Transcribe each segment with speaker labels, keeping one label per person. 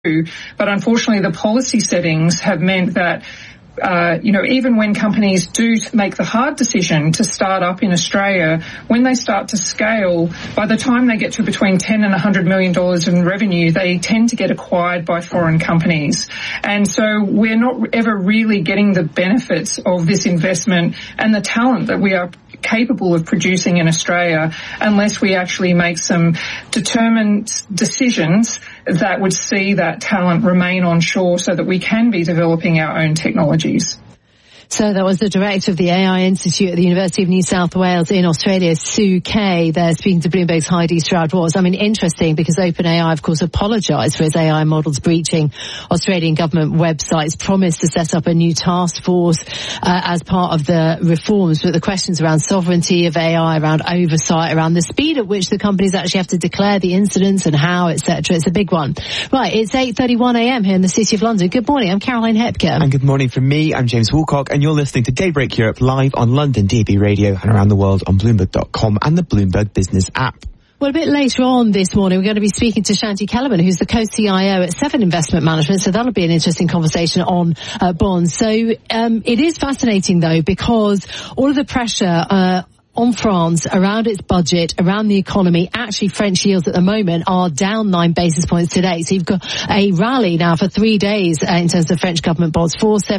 Speaker 1: But unfortunately, the policy settings have meant that even when companies do make the hard decision to start up in Australia, when they start to scale, by the time they get to between $10 and $100 million in revenue, they tend to get acquired by foreign companies. And so we're not ever really getting the benefits of this investment and the talent that we are capable of producing in Australia unless we actually make some determined decisions that would see that talent remain onshore so that we can be developing our own technologies.
Speaker 2: So that was the director of the AI Institute at the University of New South Wales in Australia, Sue Kay, there speaking to Bloomberg's Heidi Stroud-Watts. I mean, interesting because OpenAI, of course, apologised for its AI models breaching Australian government websites, promised to set up a new task force as part of the reforms. But the questions around sovereignty of AI, around oversight, around the speed at which the companies actually have to declare the incidents and how, etc. It's a big one. Right, it's 8:31am here in the City of London. Good morning, I'm Caroline Hepker.
Speaker 3: And good morning from me, I'm James Woolcock, and you're listening to Daybreak Europe live on London DAB Radio and around the world on Bloomberg.com and the Bloomberg Business app.
Speaker 2: Well, a bit later on this morning, we're going to be speaking to Shanti Kellerman, who's the co-CIO at Seven Investment Management, so that'll be an interesting conversation on bonds. So it is fascinating, though, because all of the pressure on France around its budget, around the economy, actually French yields at the moment are down 9 basis points today. So you've got a rally now for 3 days in terms of French government bonds.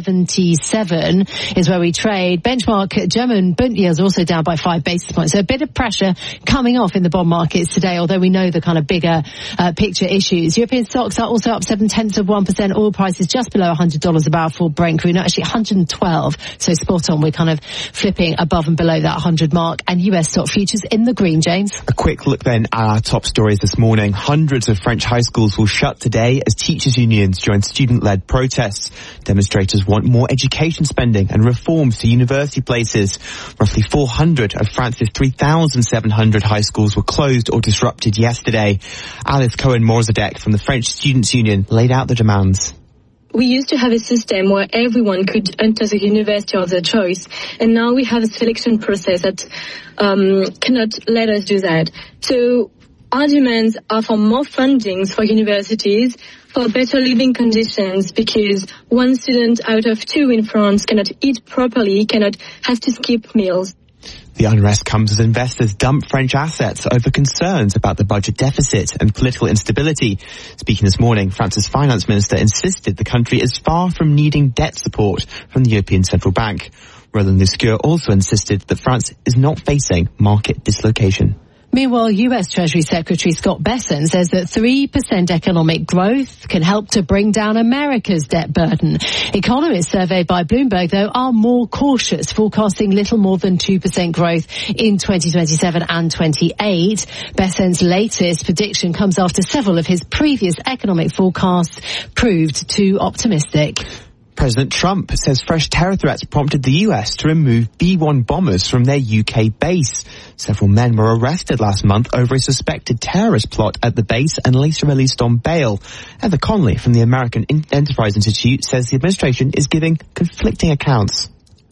Speaker 2: 477 is where we trade. Benchmark German Bund yields are also down by 5 basis points. So a bit of pressure coming off in the bond markets today, although we know the kind of bigger picture issues. European stocks are also up 0.7%. Oil prices just below $100 a barrel for Brent crude. Actually 112. So spot on. We're kind of flipping above and below that 100 mark. And US stock futures in the green, James.
Speaker 3: A quick look then at our top stories this morning. Hundreds of French high schools will shut today as teachers' unions join student-led protests. Demonstrators want more education spending and reforms to university places. Roughly 400 of France's 3,700 high schools were closed or disrupted yesterday. Alice Cohen-Morzadek from the French Students' Union laid out the demands.
Speaker 4: We used to have a system where everyone could enter the university of their choice, and now we have a selection process that cannot let us do that. So our demands are for more fundings for universities, for better living conditions, because 1 student out of 2 in France cannot eat properly, cannot have to skip meals.
Speaker 3: The unrest comes as investors dump French assets over concerns about the budget deficit and political instability. Speaking this morning, France's finance minister insisted the country is far from needing debt support from the European Central Bank. Roland Lescure also insisted that France is not facing market dislocation.
Speaker 2: Meanwhile, US Treasury Secretary Scott Bessent says that 3% economic growth can help to bring down America's debt burden. Economists surveyed by Bloomberg, though, are more cautious, forecasting little more than 2% growth in 2027 and 28. Bessent's latest prediction comes after several of his previous economic forecasts proved too optimistic.
Speaker 3: President Trump says fresh terror threats prompted the US to remove B-1 bombers from their UK base. Several men were arrested last month over a suspected terrorist plot at the base and later released on bail. Heather Conley from the American Enterprise Institute says the administration is giving conflicting accounts.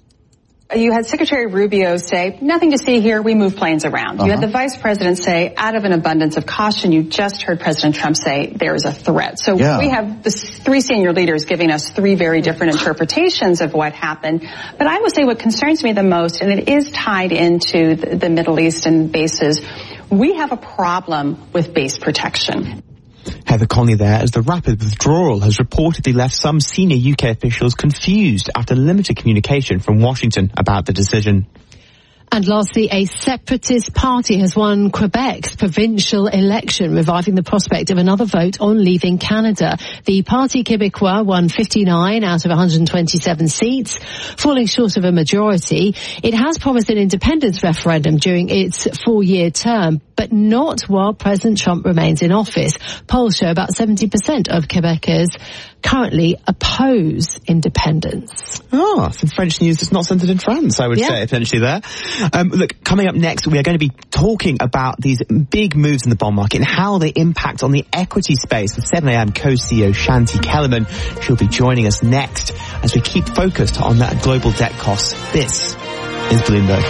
Speaker 5: You had Secretary Rubio say, nothing to see here, we move planes around. You had the Vice President say, out of an abundance of caution. You just heard President Trump say there is a threat. So we have the 3 senior leaders giving us 3 very different interpretations of what happened. But I will say what concerns me the most, and it is tied into the Middle East and bases, we have a problem with base protection.
Speaker 3: Heather Conley there as the rapid withdrawal has reportedly left some senior UK officials confused after limited communication from Washington about the decision.
Speaker 2: And lastly, a separatist party has won Quebec's provincial election, reviving the prospect of another vote on leaving Canada. The Parti Québécois won 59 out of 127 seats, falling short of a majority. It has promised an independence referendum during its 4-year term, but not while President Trump remains in office. Polls show about 70% of Quebecers currently oppose independence.
Speaker 3: Some French news that's not centred in France, I would say, potentially there. Look, coming up next, we are going to be talking about these big moves in the bond market and how they impact on the equity space with 7am co-CEO Shanti Kellerman. She'll be joining us next as we keep focused on that global debt costs. This is Bloomberg.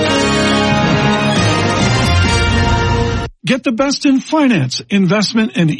Speaker 6: Get the best in finance, investment, and